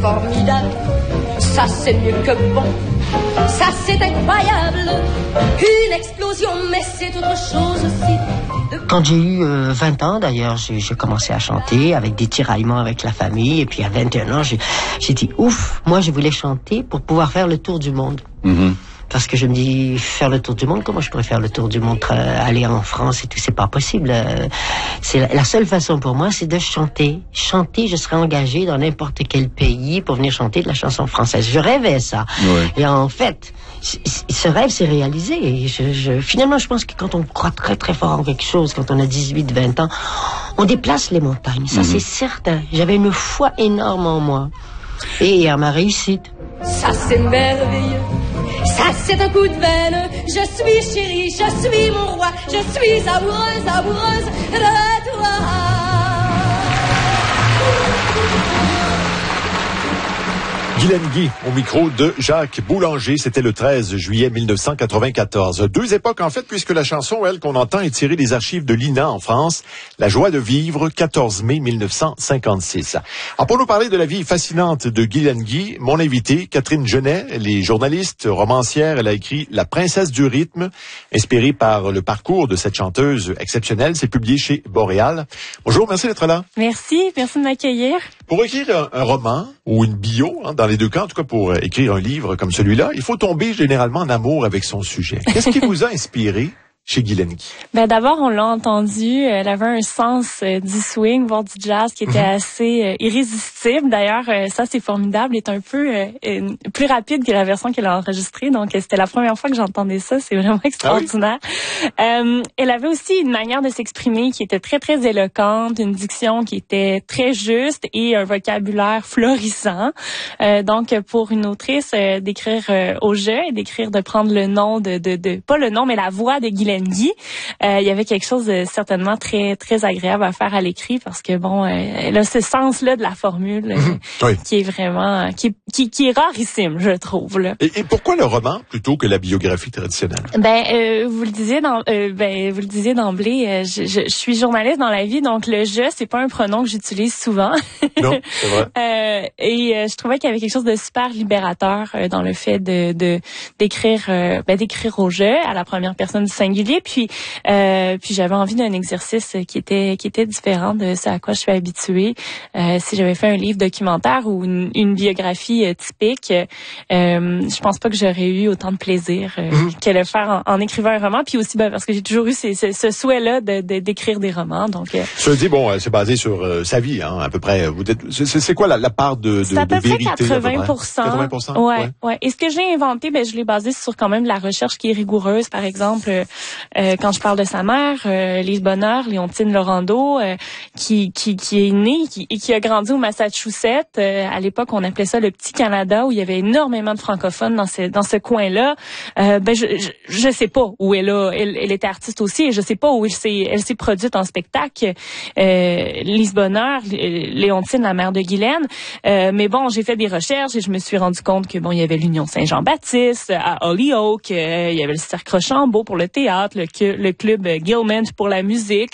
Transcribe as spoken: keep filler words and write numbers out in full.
formidable. Ça c'est mieux que bon. Ça c'est incroyable. Une explosion, mais c'est autre chose aussi. Quand j'ai eu euh, vingt ans, d'ailleurs, j'ai, j'ai commencé à chanter avec des tiraillements avec la famille. Et puis à vingt et un ans, j'ai, j'ai dit, ouf, moi je voulais chanter pour pouvoir faire le tour du monde. Mm-hmm. Parce que je me dis, faire le tour du monde, comment je pourrais faire le tour du monde, euh, aller en France et tout, c'est pas possible. Euh, c'est la, la seule façon pour moi, c'est de chanter. Chanter, je serais engagée dans n'importe quel pays pour venir chanter de la chanson française. Je rêvais ça. Ouais. Et en fait, ce rêve s'est réalisé. Et je, je, finalement, je pense que quand on croit très très fort en quelque chose, quand on a dix-huit, vingt ans, on déplace les montagnes. Ça, mm-hmm. c'est certain. J'avais une foi énorme en moi. Et à ma réussite. Ça, c'est merveilleux. Ça, c'est un coup de veine. Je suis chérie, je suis mon roi. Je suis amoureuse, amoureuse de toi. Guylaine Guy, au micro de Jacques Boulanger. C'était le treize juillet mille neuf cent quatre-vingt-quatorze. Deux époques, en fait, puisque la chanson, elle, qu'on entend est tirée des archives de l'I N A en France. La joie de vivre, quatorze mai mille neuf cent cinquante-six. Alors, pour nous parler de la vie fascinante de Guylaine Guy, mon invitée, Catherine Genet, elle est journaliste, romancière. Elle a écrit La princesse du rythme, inspirée par le parcours de cette chanteuse exceptionnelle. C'est publié chez Boréal. Bonjour, merci d'être là. Merci, merci de m'accueillir. Pour écrire un, un roman ou une bio, hein, dans les deux cas, en tout cas pour écrire un livre comme celui-là, il faut tomber généralement en amour avec son sujet. Qu'est-ce qui vous a inspiré chez Guylaine Guy? Ben d'abord, on l'a entendu, elle avait un sens euh, du swing, voire du jazz qui était mm-hmm. assez euh, irrésistible. D'ailleurs, euh, ça c'est formidable, est un peu euh, euh, plus rapide que la version qu'elle a enregistrée. Donc, euh, c'était la première fois que j'entendais ça. C'est vraiment extraordinaire. Ah oui? euh, elle avait aussi une manière de s'exprimer qui était très, très éloquente, une diction qui était très juste et un vocabulaire florissant. Euh, donc, pour une autrice, euh, d'écrire euh, au jeu et d'écrire, de prendre le nom de, de, de, pas le nom, mais la voix de Guylaine Guy, euh, il y avait quelque chose de certainement très très agréable à faire à l'écrit parce que bon, euh, elle a ce sens-là de la formule euh, mmh, oui. qui est vraiment qui, qui qui est rarissime, je trouve là. Et, et pourquoi le roman plutôt que la biographie traditionnelle? Ben euh, vous le disiez dans euh, ben vous le disiez d'emblée, euh, je, je, je suis journaliste dans la vie, donc le je c'est pas un pronom que j'utilise souvent. Non, c'est vrai. euh, et euh, je trouvais qu'il y avait quelque chose de super libérateur euh, dans le fait de de d'écrire euh, ben d'écrire au jeu à la première personne du singulier. Puis, euh, puis j'avais envie d'un exercice qui était qui était différent de ce à quoi je suis habituée. Euh, si j'avais fait un livre documentaire ou une, une biographie euh, typique, euh, je pense pas que j'aurais eu autant de plaisir euh, mmh. que le faire en, en écrivant un roman. Puis aussi, ben, parce que j'ai toujours eu ces, ces, ce souhait-là de, de d'écrire des romans. Donc, euh, je dis bon, c'est basé sur euh, sa vie, hein, à peu près. Vous êtes, c'est, c'est quoi la, la part de, de, c'est à peu de près vérité? quatre-vingts pour cent. quatre-vingts pour cent. Ouais, ouais, ouais. Et ce que j'ai inventé, ben je l'ai basé sur quand même de la recherche qui est rigoureuse. Par exemple. Euh, Euh, quand je parle de sa mère, euh, Lise Bonheur, Léontine Laurando, euh, qui, qui, qui est née qui, et qui a grandi au Massachusetts. Euh, à l'époque, on appelait ça le petit Canada, où il y avait énormément de francophones dans ce, dans ce coin-là. Euh, ben, je, je, je sais pas où elle a, elle, elle était artiste aussi, et je sais pas où elle s'est, elle s'est produite en spectacle. Euh, Lise Bonheur, Léontine, la mère de Guylaine. Euh, mais bon, j'ai fait des recherches et je me suis rendu compte que bon, il y avait l'Union Saint-Jean-Baptiste à Holyoke, euh, il y avait le Cercle Rochambeau pour le théâtre, le, le club Gilman pour la musique,